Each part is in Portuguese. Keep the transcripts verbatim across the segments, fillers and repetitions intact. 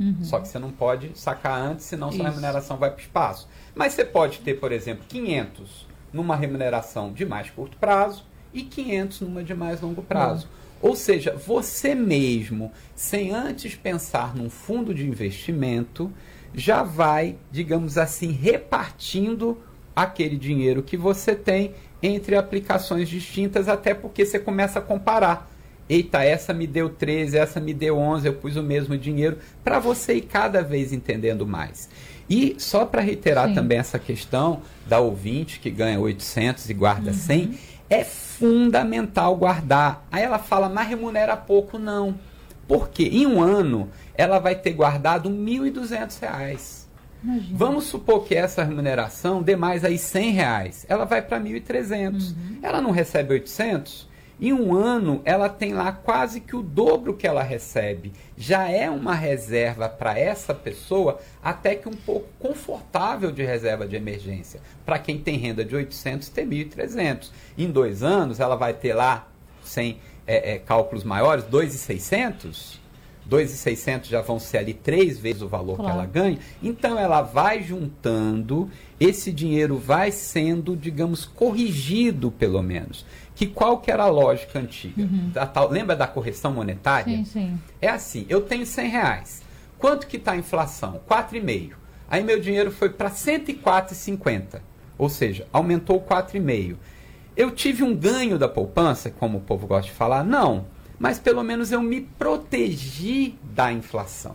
Uhum. Só que você não pode sacar antes, senão Isso. sua remuneração vai para o espaço. Mas você pode ter, por exemplo, quinhentos numa remuneração de mais curto prazo e quinhentos numa de mais longo prazo. Uhum. Ou seja, você mesmo, sem antes pensar num fundo de investimento, já vai, digamos assim, repartindo aquele dinheiro que você tem entre aplicações distintas, até porque você começa a comparar. Eita, essa me deu treze, essa me deu onze, eu pus o mesmo dinheiro, para você ir cada vez entendendo mais. E só para reiterar Sim. também essa questão da ouvinte que ganha oitocentos e guarda uhum. cem, é fundamental guardar. Aí ela fala, mas remunera pouco. Não. Por quê? Em um ano, ela vai ter guardado mil e duzentos reais. Imagina. Vamos supor que essa remuneração dê mais aí cem reais. Ela vai para mil e trezentos. Uhum. Ela não recebe oitocentos? Em um ano, ela tem lá quase que o dobro que ela recebe. Já é uma reserva para essa pessoa, até que um pouco confortável de reserva de emergência. Para quem tem renda de oitocentos, tem mil e trezentos. Em dois anos, ela vai ter lá, sem é, é, cálculos maiores, dois mil e seiscentos. dois mil e seiscentos já vão ser ali três vezes o valor claro. que ela ganha. Então, ela vai juntando, esse dinheiro vai sendo, digamos, corrigido, pelo menos. Que qual que era a lógica antiga? Uhum. Da tal, lembra da correção monetária? Sim, sim. É assim, eu tenho cem reais. Quanto que está a inflação? quatro vírgula cinco. Aí meu dinheiro foi para cento e quatro vírgula cinquenta. Ou seja, aumentou quatro vírgula cinco. Eu tive um ganho da poupança, como o povo gosta de falar? Não. Mas pelo menos eu me protegi da inflação.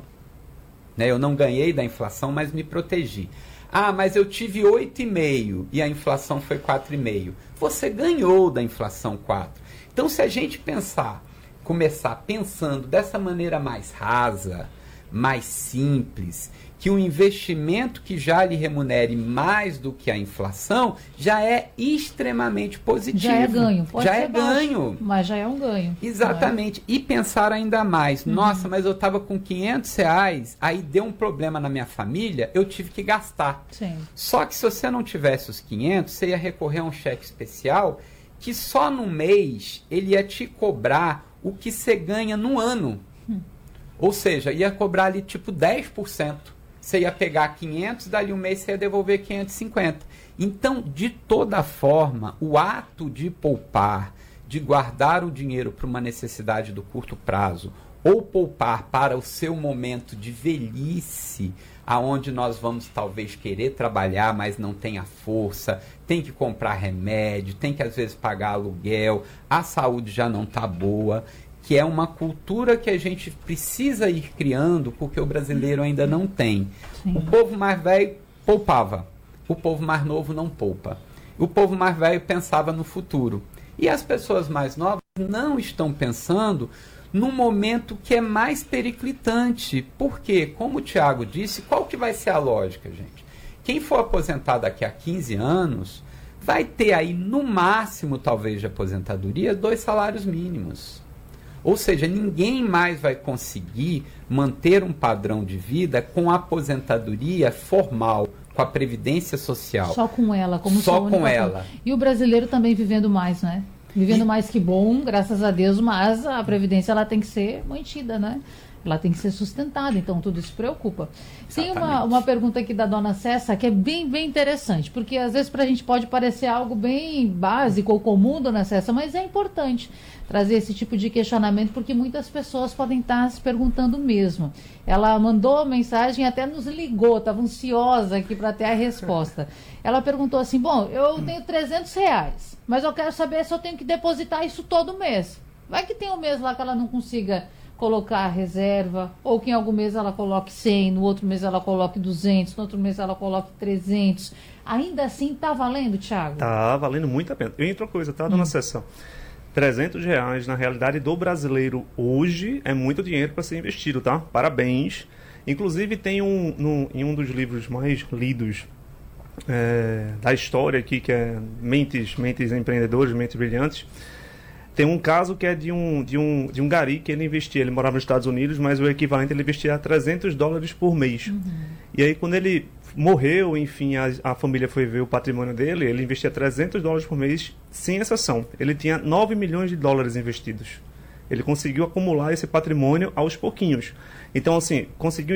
Né? Eu não ganhei da inflação, mas me protegi. Ah, mas eu tive oito vírgula cinco e a inflação foi quatro vírgula cinco. Você ganhou da inflação quatro. Então, se a gente pensar, começar pensando dessa maneira mais rasa, mais simples, que um investimento que já lhe remunere mais do que a inflação já é extremamente positivo. Já é ganho. Pode já ser é baixo, ganho. Mas já é um ganho. Exatamente. E pensar ainda mais. Uhum. Nossa, mas eu estava com quinhentos reais, aí deu um problema na minha família, eu tive que gastar. Sim. Só que se você não tivesse os quinhentos, você ia recorrer a um cheque especial que só no mês ele ia te cobrar o que você ganha no ano. Hum. Ou seja, ia cobrar ali tipo dez por cento. Você ia pegar quinhentos, dali um mês você ia devolver quinhentos e cinquenta. Então, de toda forma, o ato de poupar, de guardar o dinheiro para uma necessidade do curto prazo, ou poupar para o seu momento de velhice, aonde nós vamos talvez querer trabalhar, mas não tem a força, tem que comprar remédio, tem que às vezes pagar aluguel, a saúde já não está boa, que é uma cultura que a gente precisa ir criando, porque o brasileiro ainda não tem. Sim. O povo mais velho poupava, o povo mais novo não poupa. O povo mais velho pensava no futuro. E as pessoas mais novas não estão pensando num momento que é mais periclitante. Porque, como o Tiago disse, qual que vai ser a lógica, gente? Quem for aposentado daqui a quinze anos vai ter aí, no máximo, talvez, de aposentadoria, dois salários mínimos. Ou seja, ninguém mais vai conseguir manter um padrão de vida com a aposentadoria formal, com a previdência social. Só com ela, como Só sua com única ela. Forma. E o brasileiro também vivendo mais, né? Vivendo e... mais que bom, graças a Deus, mas a previdência ela tem que ser mantida, né? Ela tem que ser sustentada, então tudo isso preocupa. Tem uma, uma pergunta aqui da dona Cessa que é bem, bem interessante, porque às vezes para a gente pode parecer algo bem básico ou comum, dona Cessa, mas é importante trazer esse tipo de questionamento, porque muitas pessoas podem estar se perguntando mesmo. Ela mandou mensagem, até nos ligou, estava ansiosa aqui para ter a resposta. Ela perguntou assim, bom, eu tenho trezentos reais, mas eu quero saber se eu tenho que depositar isso todo mês. Vai que tem um mês lá que ela não consiga colocar a reserva, ou que em algum mês ela coloque cem, no outro mês ela coloque duzentos, no outro mês ela coloque trezentos. Ainda assim, tá valendo, Thiago? Tá valendo muito a pena. E outra coisa, tá, dona hum. Sessão? trezentos reais, na realidade, do brasileiro hoje, é muito dinheiro para ser investido, tá? Parabéns. Inclusive, tem um, no, em um dos livros mais lidos é, da história aqui, que é Mentes, Mentes Empreendedores, Mentes Brilhantes, tem um caso que é de um, de, um, de um gari que ele investia, ele morava nos Estados Unidos, mas o equivalente ele investia trezentos dólares por mês. Uhum. E aí quando ele morreu, enfim, a, a família foi ver o patrimônio dele, ele investia trezentos dólares por mês, sem exceção. Ele tinha nove milhões de dólares investidos. Ele conseguiu acumular esse patrimônio aos pouquinhos. Então, assim, conseguiu